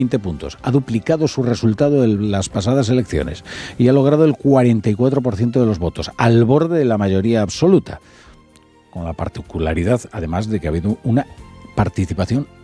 20 puntos. Ha duplicado su resultado en las pasadas elecciones y ha logrado el 44% de los votos, al borde de la mayoría absoluta, con la particularidad, además, de que ha habido una participación